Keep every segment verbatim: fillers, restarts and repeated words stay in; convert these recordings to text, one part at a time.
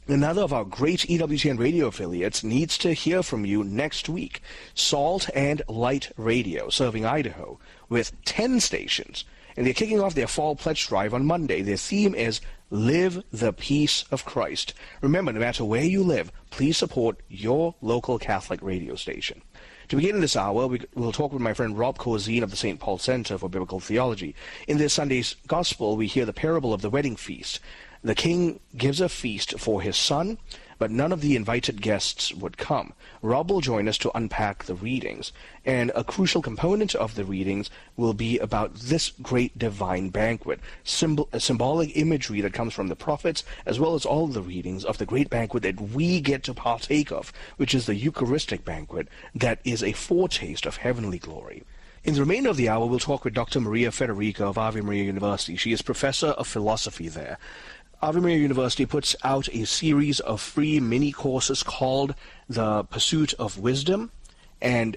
Another of our great E W T N radio affiliates needs to hear from you next week. Salt and Light Radio, serving Idaho with ten stations. And they're kicking off their fall pledge drive on Monday. Their theme is Live the Peace of Christ. Remember, no matter where you live, please support your local Catholic radio station. To begin this hour, we will talk with my friend Rob Corzine of the Saint Paul Center for Biblical Theology. In this Sunday's Gospel, we hear the parable of the wedding feast. The king gives a feast for his son, but none of the invited guests would come. Rob will join us to unpack the readings, and a crucial component of the readings will be about this great divine banquet, symbol, a symbolic imagery that comes from the prophets, as well as all the readings of the great banquet that we get to partake of, which is the Eucharistic banquet that is a foretaste of heavenly glory. In the remainder of the hour, we'll talk with Doctor Maria Federica of Ave Maria University. She is professor of philosophy there. Ave Maria University puts out a series of free mini-courses called The Pursuit of Wisdom, and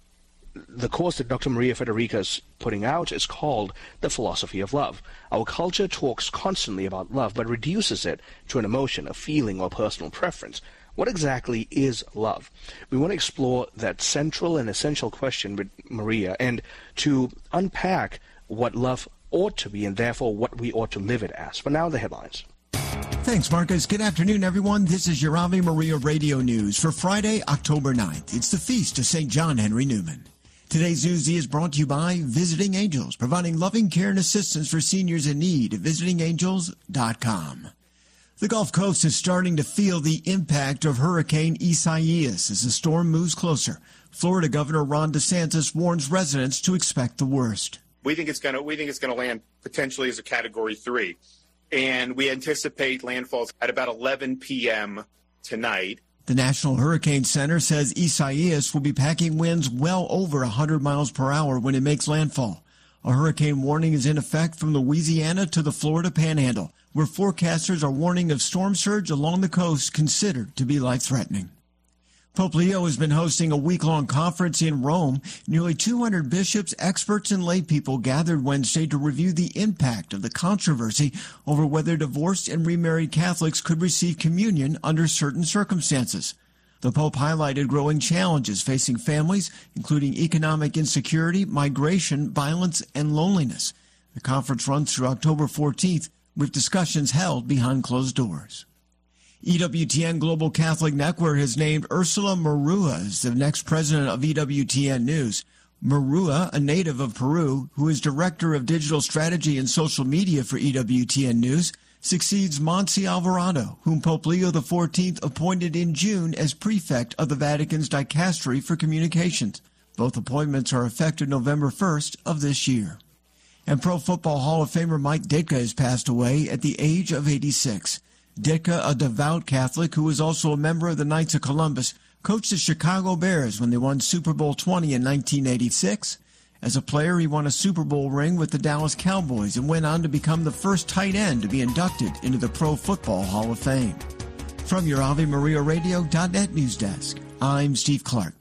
the course that Doctor Maria Federica is putting out is called The Philosophy of Love. Our culture talks constantly about love, but reduces it to an emotion, a feeling, or personal preference. What exactly is love? We want to explore that central and essential question with Maria, and to unpack what love ought to be, and therefore what we ought to live it as. For now, the headlines. Thanks, Marcus. Good afternoon, everyone. This is your Ave Maria Radio News for Friday, October ninth. It's the feast of Saint John Henry Newman. Today's news is brought to you by Visiting Angels, providing loving care and assistance for seniors in need at visiting angels dot com. The Gulf Coast is starting to feel the impact of Hurricane Isaias as the storm moves closer. Florida Governor Ron DeSantis warns residents to expect the worst. We think it's going to we think it's going to land potentially as a Category three. And we anticipate landfalls at about eleven p.m. tonight. The National Hurricane Center says Isaias will be packing winds well over one hundred miles per hour when it makes landfall. A hurricane warning is in effect from Louisiana to the Florida Panhandle, where forecasters are warning of storm surge along the coast considered to be life-threatening. Pope Leo has been hosting a week-long conference in Rome. Nearly two hundred bishops, experts, and laypeople gathered Wednesday to review the impact of the controversy over whether divorced and remarried Catholics could receive communion under certain circumstances. The Pope highlighted growing challenges facing families, including economic insecurity, migration, violence, and loneliness. The conference runs through October fourteenth, with discussions held behind closed doors. E W T N Global Catholic Network has named Ursula Murua as the next president of E W T N News. Murua, a native of Peru, who is director of digital strategy and social media for E W T N News, succeeds Monsi Alvarado, whom Pope Leo the fourteenth appointed in June as prefect of the Vatican's Dicastery for Communications. Both appointments are effective November first of this year. And Pro Football Hall of Famer Mike Ditka has passed away at the age of eighty-six. Ditka, a devout Catholic who was also a member of the Knights of Columbus, coached the Chicago Bears when they won Super Bowl twenty in nineteen eighty-six. As a player, he won a Super Bowl ring with the Dallas Cowboys and went on to become the first tight end to be inducted into the Pro Football Hall of Fame. From your Ave Maria Radio dot net news desk, I'm Steve Clark.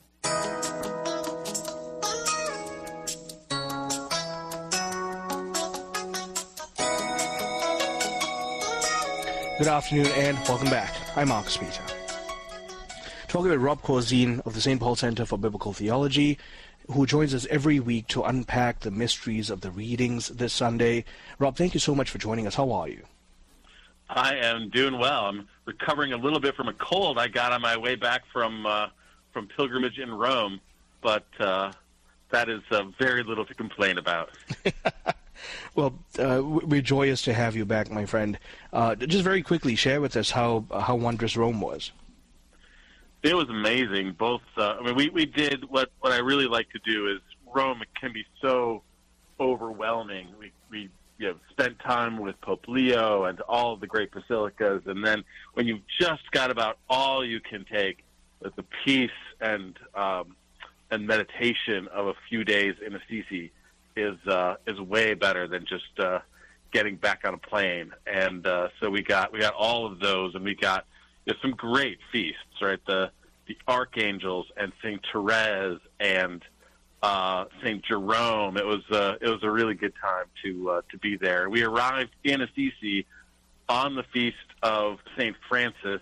Good afternoon and welcome back. I'm Marcus Peter. Talking with Rob Corzine of the Saint Paul Center for Biblical Theology, who joins us every week to unpack the mysteries of the readings this Sunday. Rob, thank you so much for joining us. How are you? I am doing well. I'm recovering a little bit from a cold I got on my way back from uh, from pilgrimage in Rome, but uh, that is uh, very little to complain about. Well, uh, we're joyous to have you back, my friend. Uh, just very quickly, share with us how how wondrous Rome was. It was amazing. Both, uh, I mean, we, we did what, what I really like to do is Rome can be so overwhelming. We we you know, spent time with Pope Leo and all of the great basilicas, and then when you've just got about all you can take, with the peace and um, and meditation of a few days in Assisi is uh, is way better than just uh, getting back on a plane. And uh, so we got we got all of those, and we got you know, some great feasts, right? The the archangels and Saint Therese and uh, Saint Jerome. It was uh, it was a really good time to uh, to be there. We arrived in Assisi on the feast of Saint Francis,